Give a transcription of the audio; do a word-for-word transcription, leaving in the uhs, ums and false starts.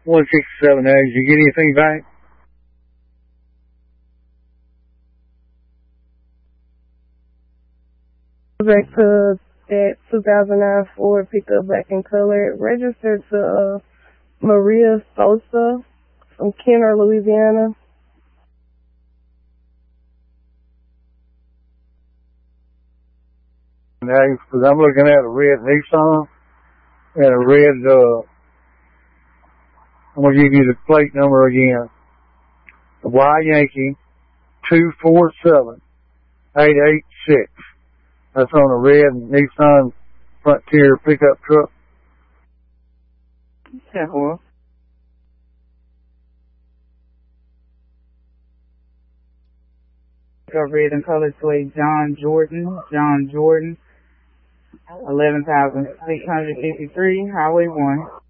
one sixty-seven A. Did you get anything back? Back to that two thousand nine Ford pickup, black in color, registered to uh, Maria Sosa from Kenner, Louisiana. Now, because I'm looking at a red Nissan and a red, uh, I'm going to give you the plate number again. Y Yankee two four seven eight eight six. That's on a red Nissan Frontier pickup truck. Yeah, well. Red and color suede John Jordan, John Jordan, eleven thousand six hundred fifty-three, Highway one.